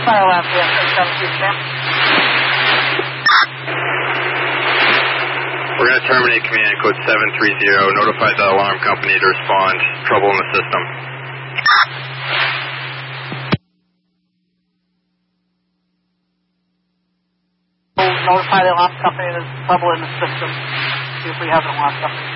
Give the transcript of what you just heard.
Fire alarm, yes, 7 stand. We're going to terminate command code 730. Notify the alarm company to respond. Trouble in the system. We'll notify the alarm company there's trouble in the system. See if we have an alarm company.